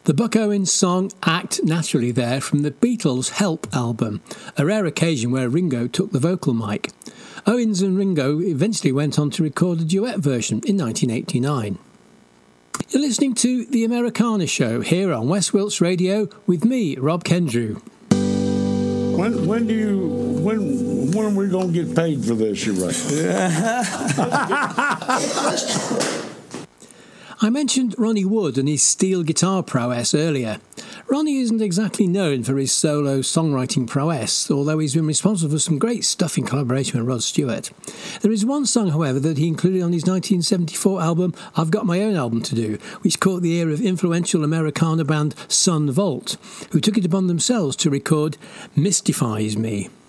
The Buck Owens song Act Naturally there from the Beatles' Help album, a rare occasion where Ringo took the vocal mic. Owens and Ringo eventually went on to record a duet version in 1989. You're listening to The Americana Show here on West Wilts Radio with me, Rob Kendrew. When are we going to get paid for this, you right? I mentioned Ronnie Wood and his steel guitar prowess earlier. Ronnie isn't exactly known for his solo songwriting prowess, although he's been responsible for some great stuff in collaboration with Rod Stewart. There is one song, however, that he included on his 1974 album, I've Got My Own Album to Do, which caught the ear of influential Americana band Son Volt, who took it upon themselves to record Mystifies Me.